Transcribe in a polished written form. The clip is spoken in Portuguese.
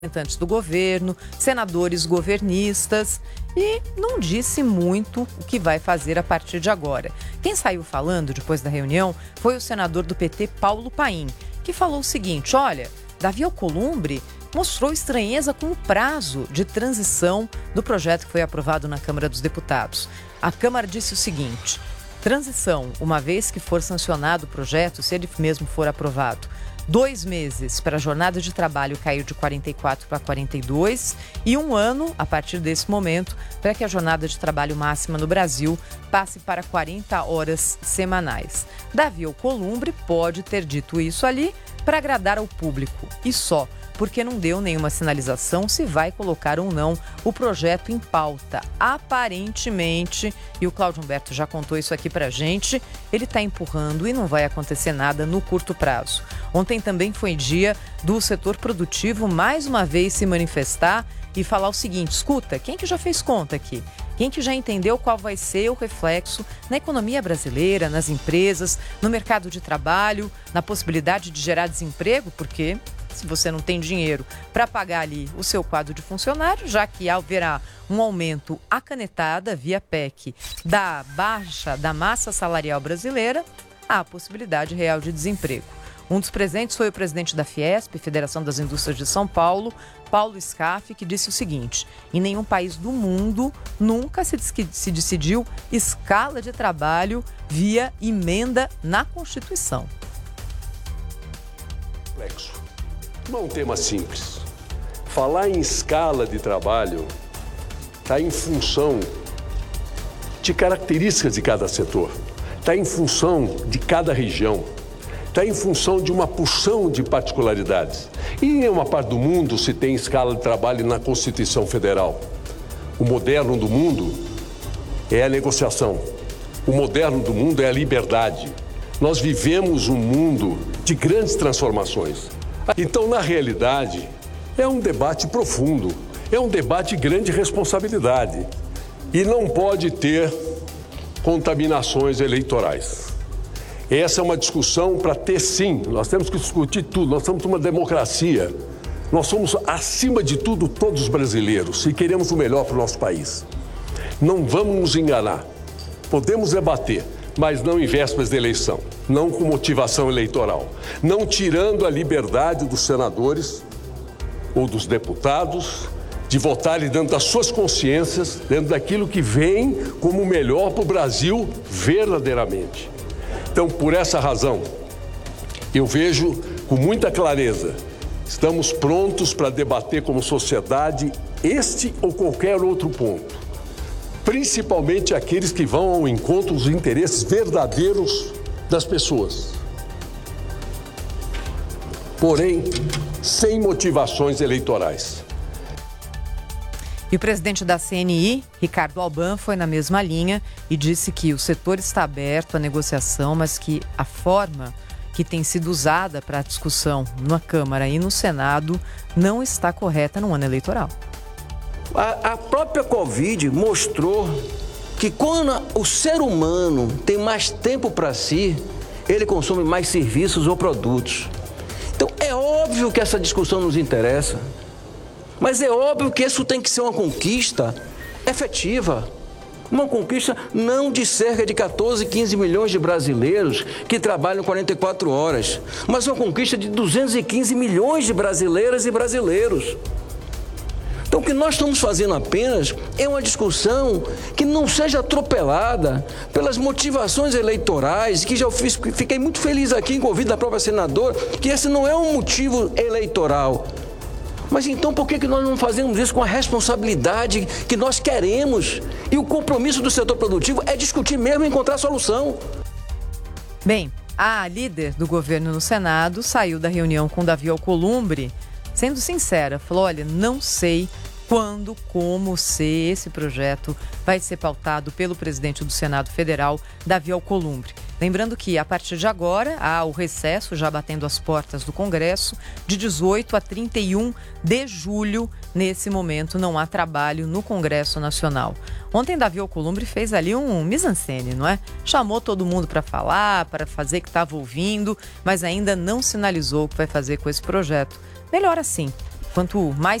representantes do governo, senadores governistas e não disse muito o que vai fazer a partir de agora. Quem saiu falando depois da reunião foi o senador do PT, Paulo Paim, que falou o seguinte: olha, Davi Alcolumbre mostrou estranheza com o prazo de transição do projeto que foi aprovado na Câmara dos Deputados. A Câmara disse o seguinte: transição, uma vez que for sancionado o projeto, se ele mesmo for aprovado, 2 meses para a jornada de trabalho cair de 44 para 42 e 1 ano, a partir desse momento, para que a jornada de trabalho máxima no Brasil passe para 40 horas semanais. Davi Alcolumbre pode ter dito isso ali para agradar ao público e só, porque não deu nenhuma sinalização se vai colocar ou não o projeto em pauta. Aparentemente, e o Cláudio Humberto já contou isso aqui pra gente, ele está empurrando e não vai acontecer nada no curto prazo. Ontem também foi dia do setor produtivo mais uma vez se manifestar e falar o seguinte: escuta, quem que já fez conta aqui? Quem que já entendeu qual vai ser o reflexo na economia brasileira, nas empresas, no mercado de trabalho, na possibilidade de gerar desemprego? Porque se você não tem dinheiro para pagar ali o seu quadro de funcionário, já que haverá um aumento à canetada via PEC da baixa da massa salarial brasileira, há a possibilidade real de desemprego. Um dos presentes foi o presidente da Fiesp, Federação das Indústrias de São Paulo, Paulo Scaff, que disse o seguinte: em nenhum país do mundo nunca se decidiu escala de trabalho via emenda na Constituição. Não é um tema simples. Falar em escala de trabalho está em função de características de cada setor, está em função de cada região, está em função de uma porção de particularidades. E em uma parte do mundo se tem escala de trabalho na Constituição Federal. O moderno do mundo é a negociação. O moderno do mundo é a liberdade. Nós vivemos um mundo de grandes transformações. Então, na realidade, é um debate profundo, é um debate de grande responsabilidade e não pode ter contaminações eleitorais. Essa é uma discussão para ter, sim, nós temos que discutir tudo, nós somos uma democracia, nós somos, acima de tudo, todos brasileiros e queremos o melhor para o nosso país. Não vamos nos enganar, podemos debater, mas não em vésperas de eleição, não com motivação eleitoral, não tirando a liberdade dos senadores ou dos deputados de votarem dentro das suas consciências, dentro daquilo que vem como melhor para o Brasil verdadeiramente. Então, por essa razão, eu vejo com muita clareza, estamos prontos para debater como sociedade este ou qualquer outro ponto. Principalmente aqueles que vão ao encontro dos interesses verdadeiros das pessoas. Porém, sem motivações eleitorais. E o presidente da CNI, Ricardo Alban, foi na mesma linha e disse que o setor está aberto à negociação, mas que a forma que tem sido usada para a discussão na Câmara e no Senado não está correta no ano eleitoral. A própria Covid mostrou que quando o ser humano tem mais tempo para si, ele consome mais serviços ou produtos. Então é óbvio que essa discussão nos interessa, mas é óbvio que isso tem que ser uma conquista efetiva. Uma conquista não de cerca de 14, 15 milhões de brasileiros que trabalham 44 horas, mas uma conquista de 215 milhões de brasileiras e brasileiros. Então, o que nós estamos fazendo apenas é uma discussão que não seja atropelada pelas motivações eleitorais, que já fiquei muito feliz aqui, com o ouvido da própria senadora, que esse não é um motivo eleitoral. Mas então, por que nós não fazemos isso com a responsabilidade que nós queremos? E o compromisso do setor produtivo é discutir mesmo e encontrar solução. Bem, a líder do governo no Senado saiu da reunião com Davi Alcolumbre, sendo sincera, falou: olha, não sei quando, como, se esse projeto vai ser pautado pelo presidente do Senado Federal, Davi Alcolumbre. Lembrando que, a partir de agora, há o recesso já batendo as portas do Congresso, de 18 a 31 de julho. Nesse momento, não há trabalho no Congresso Nacional. Ontem, Davi Alcolumbre fez ali um mise-en-scène, não é? Chamou todo mundo para falar, para fazer que estava ouvindo, mas ainda não sinalizou o que vai fazer com esse projeto. Melhor assim. Quanto mais